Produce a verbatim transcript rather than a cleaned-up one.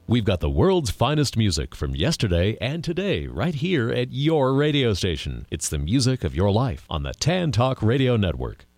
We've got the world's finest music from yesterday and today right here at your radio station. It's the music of your life on the Tan Talk Radio Network.